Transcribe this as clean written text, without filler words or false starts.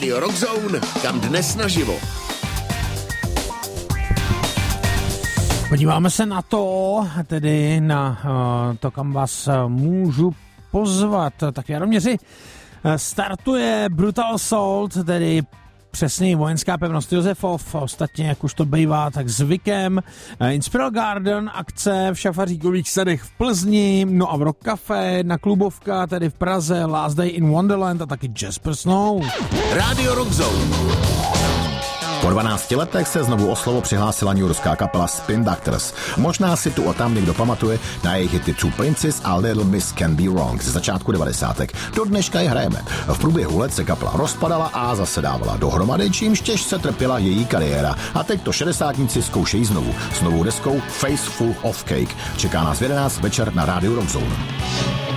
Rádio Rock Zone, kam dnes naživo. Podíváme se na to, tedy na to, kam vás můžu pozvat. Tak Jaroměři, startuje Brutal Assault, tedy přesně vojenská pevnost Josefov, ostatně jak už to bývá tak zvykem. Inspiral Garden, akce v Šafaříkových sadech v Plzni, no a v Rock Café, na klubovka, tedy v Praze, Last Day in Wonderland a taky Jasper Snow. Rádio Rock Zone. Po 12 letech se znovu o slovo přihlásila newyorská kapela Spin Doctors. Možná si tu a tam někdo pamatuje na jejich hity Two Princes a Little Miss Can Be Wrong ze začátku 90. Do dneška je hrajeme. V průběhu let se kapela rozpadala a zase dávala dohromady, čímž těž se trpěla její kariéra. A teď to šedesátníci zkoušejí znovu. S novou deskou Face Full of Cake. Čeká nás v 11 večer na Rádiu Rock Zone.